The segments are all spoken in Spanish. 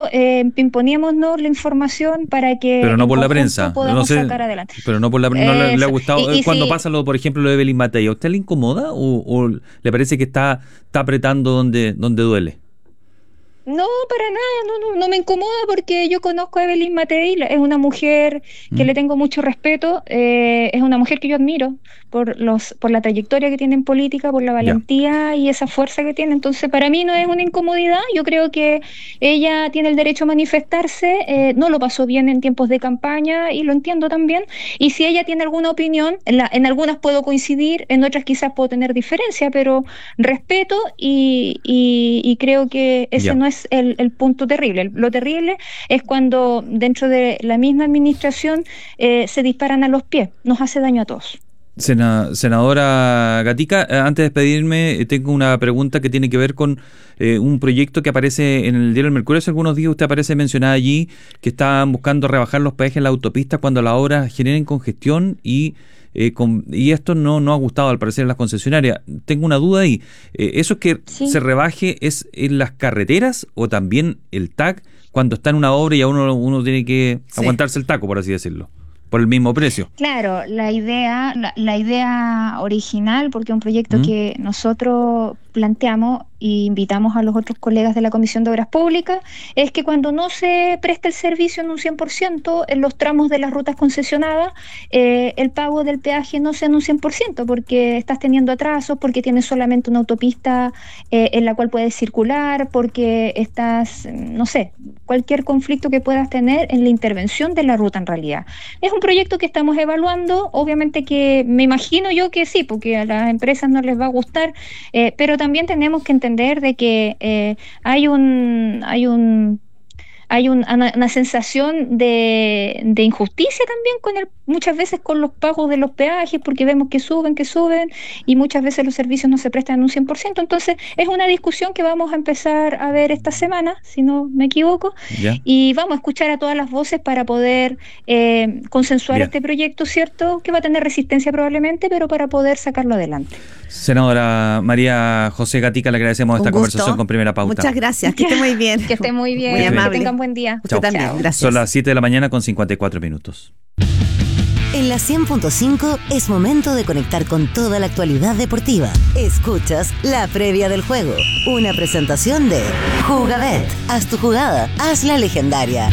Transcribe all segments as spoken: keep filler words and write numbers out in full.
eh, imponíamos la información para que pero no por la prensa, podamos no sé, sacar adelante. Pero no por la prensa, no le, le ha gustado. Y, y cuando si, pasa, lo, por ejemplo, lo de Evelyn Matei, ¿a usted le incomoda o, o le parece que está, está apretando donde, donde duele? No, para nada, no, no, no me incomoda porque yo conozco a Evelyn Matei, la- es una mujer que ¿Mm? le tengo mucho respeto, eh, es una mujer que yo admiro por los, por la trayectoria que tiene en política, por la Ya. valentía y esa fuerza que tiene. Entonces, para mí no es una incomodidad, yo creo que ella tiene el derecho a manifestarse, eh, no lo pasó bien en tiempos de campaña y lo entiendo también. Y si ella tiene alguna opinión, en, la- en algunas puedo coincidir, en otras quizás puedo tener diferencia, pero respeto y, y- y creo que ese Ya. no es el, el punto terrible. Lo terrible es cuando dentro de la misma administración eh, se disparan a los pies. Nos hace daño a todos. Sena- senadora Gatica, eh, antes de despedirme, eh, tengo una pregunta que tiene que ver con eh, un proyecto que aparece en el diario El Mercurio. Hace algunos días usted aparece mencionada allí que están buscando rebajar los peajes en la autopista cuando las obras generen congestión y eh, con- y esto no, no ha gustado al parecer a las concesionarias. Tengo una duda ahí. Eh, ¿eso que se Sí. rebaje es en las carreteras o también el T A C cuando está en una obra y a uno, uno tiene que Sí. aguantarse el taco, por así decirlo, por el mismo precio? Claro, la idea, la, la idea original, porque es un proyecto ¿Mm? que nosotros planteamos e invitamos a los otros colegas de la Comisión de Obras Públicas, es que cuando no se presta el servicio en un cien por ciento en los tramos de las rutas concesionadas, eh, el pago del peaje no sea en un cien por ciento, porque estás teniendo atrasos, porque tienes solamente una autopista eh, en la cual puedes circular, porque estás, no sé, cualquier conflicto que puedas tener en la intervención de la ruta en realidad. Es un proyecto que estamos evaluando, obviamente que me imagino yo que sí, porque a las empresas no les va a gustar, eh, pero también tenemos que entender de que eh, hay un, hay un hay un- una, una sensación de, de injusticia también con el, muchas veces con los pagos de los peajes, porque vemos que suben, que suben, y muchas veces los servicios no se prestan en un cien por ciento. Entonces, es una discusión que vamos a empezar a ver esta semana, si no me equivoco, ¿Ya? y vamos a escuchar a todas las voces para poder eh, consensuar Bien. este proyecto, ¿cierto? Que va a tener resistencia probablemente, pero para poder sacarlo adelante. Senadora María José Gatica, le agradecemos esta Un gusto. conversación con Primera Pauta. Muchas gracias, que esté muy bien. Que esté muy bien, Muy que amable. tengan buen día. Usted Chao. también, Chao. gracias. Son las siete de la mañana con cincuenta y cuatro minutos. En la cien punto cinco es momento de conectar con toda la actualidad deportiva. Escuchas la previa del juego, una presentación de Jugabet. Haz tu jugada, hazla legendaria.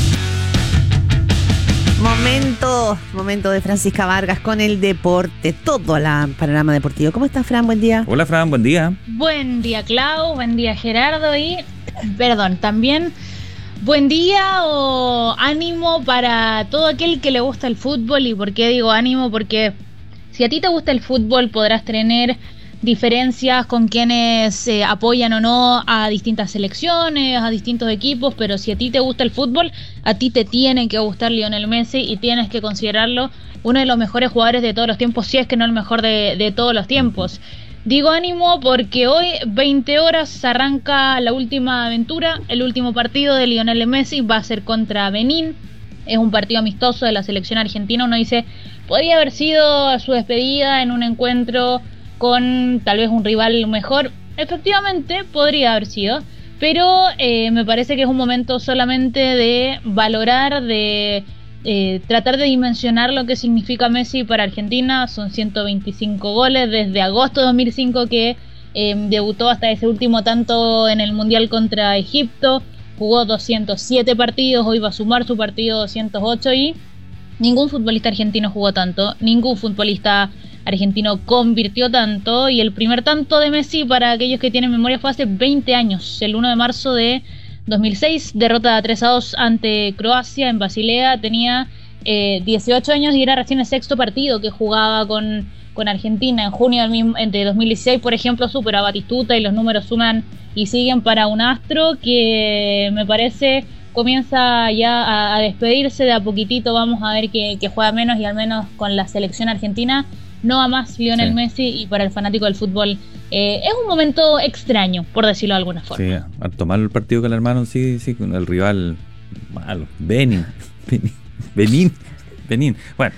Momento, momento de Francisca Vargas con el deporte, todo el panorama deportivo. ¿Cómo estás, Fran? Buen día. Hola, Fran, buen día. Buen día, Clau, buen día, Gerardo, y perdón, también buen día o ánimo para todo aquel que le gusta el fútbol. ¿Y por qué digo ánimo? Porque si a ti te gusta el fútbol podrás tener diferencias con quienes eh, apoyan o no a distintas selecciones, a distintos equipos, pero si a ti te gusta el fútbol, a ti te tiene que gustar Lionel Messi y tienes que considerarlo uno de los mejores jugadores de todos los tiempos, si es que no el mejor de, de todos los tiempos. Digo ánimo porque hoy, veinte horas, arranca la última aventura, el último partido de Lionel Messi va a ser contra Benín. Es un partido amistoso de la selección argentina. Uno dice, podría haber sido su despedida en un encuentro con tal vez un rival mejor. Efectivamente, podría haber sido, pero eh, me parece que es un momento solamente de valorar, de eh, tratar de dimensionar lo que significa Messi para Argentina. Son ciento veinticinco goles desde agosto de dos mil cinco que eh, debutó hasta ese último tanto en el Mundial contra Egipto. Jugó doscientos siete partidos, hoy va a sumar su partido doscientos ocho y ningún futbolista argentino jugó tanto, ningún futbolista argentino convirtió tanto, y el primer tanto de Messi, para aquellos que tienen memoria, fue hace veinte años, el uno de marzo de dos mil seis, derrota tres a dos ante Croacia en Basilea. Tenía eh, dieciocho años y era recién el sexto partido que jugaba con, con Argentina. En junio del mismo, de dos mil dieciséis, por ejemplo, supera a Batistuta y los números suman y siguen para un astro que me parece comienza ya a, a despedirse de a poquitito. Vamos a ver que, que juega menos, y al menos con la selección argentina no va más Lionel Sí. Messi, y para el fanático del fútbol eh, es un momento extraño, por decirlo de alguna forma. Sí, al tomar el partido que le armaron, sí, sí, con el rival malo, Benin, Benin, Benin, Benin. Bueno,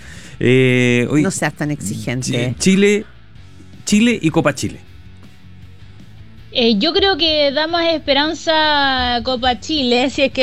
eh, hoy No seas tan exigente. Ch- Chile, Chile y Copa Chile. Eh, yo creo que da más esperanza Copa Chile, si es que